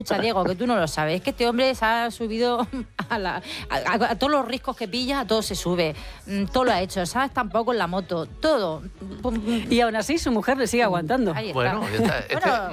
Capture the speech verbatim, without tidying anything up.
Escucha, Diego, que tú no lo sabes, es que este hombre se ha subido a, la, a, a, a todos los riscos que pilla, a todo se sube, mm, todo lo ha hecho, ¿sabes? Tampoco en la moto, todo. Y aún así su mujer le sigue aguantando. Ahí está. Bueno, ya está. Este- Bueno,